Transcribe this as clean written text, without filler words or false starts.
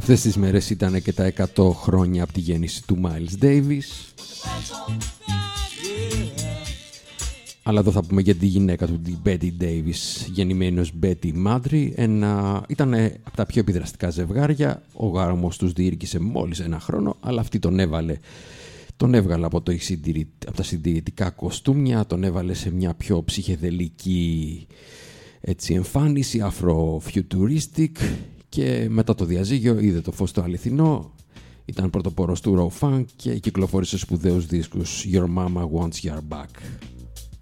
Αυτές τις μέρες ήταν και τα 100 χρόνια από τη γέννηση του Miles Davis. Αλλά εδώ θα πούμε για τη γυναίκα του, την Betty Davis, γεννημένη ως Betty Madry. Ήταν από τα πιο επιδραστικά ζευγάρια. Ο γάμος τους διήρκησε μόλις ένα χρόνο, αλλά αυτή τον έβγαλε από τα συντηρητικά κοστούμια, τον έβαλε σε μια πιο ψυχεδελική εμφάνιση, afro-futuristic, και μετά το διαζύγιο είδε το φως το αληθινό. Ήταν πρωτοπόρος του raw funk και κυκλοφόρησε σπουδαίους δίσκους Your Mama Wants Your Back.